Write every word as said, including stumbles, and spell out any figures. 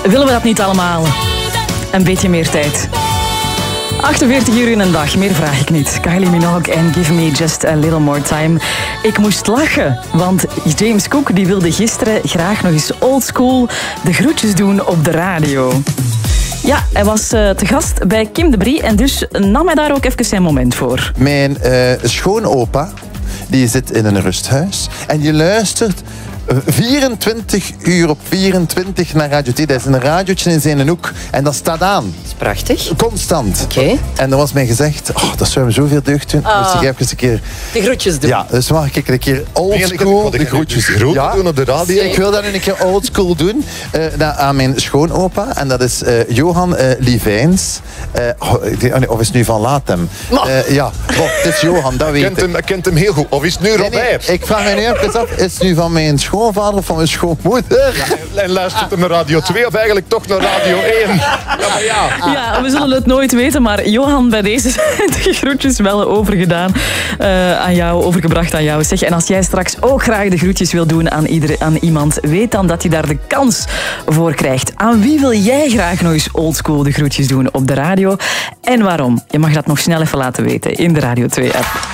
Willen we dat niet allemaal? Een beetje meer tijd. achtenveertig uur in een dag, meer vraag ik niet. Kylie Minogue en Give Me Just a Little More Time. Ik moest lachen, want James Cook die wilde gisteren graag nog eens oldschool de groetjes doen op de radio. Ja, hij was uh, te gast bij Kim de Brie en dus nam hij daar ook even zijn moment voor. Mijn uh, schoonopa, die zit in een rusthuis en je luistert vierentwintig uur op vierentwintig naar Radio T. Dat is een radiootje in zijn hoek en dat staat aan. Dat is prachtig. Constant. Oké. Okay. En er was mij gezegd, oh, dat zou me zoveel deugd doen. Ah, dus ik heb eens een keer... De groetjes doen. Ja, dus mag ik een keer oldschool de groetjes groeten ja? doen op de radio. Ik wil dat nu een keer oldschool doen uh, aan mijn schoonopa. En dat is uh, Johan uh, Livijns. Uh, of is het nu van Latem? Uh, ja, bon, het is Johan, dat weet kent ik. Hem, kent hem heel goed. Of is het nu Robert? Nee, nee, ik vraag mij nu even af, is het nu van mijn schoonvader of van mijn schoonmoeder? Ja, en luistert hem naar Radio twee of eigenlijk toch naar Radio één? Ja, maar ja. Ja, we zullen het nooit weten, maar Johan, bij deze zijn de groetjes wel overgedaan uh, aan jou, overgebracht aan jou. Zeg, en als jij straks ook graag de groetjes wil doen aan, ieder, aan iemand, weet dan dat je daar de kans voor krijgt. Aan wie wil jij graag nog eens oldschool de groetjes doen op de radio? En waarom? Je mag dat nog snel even laten weten in de Radio twee app.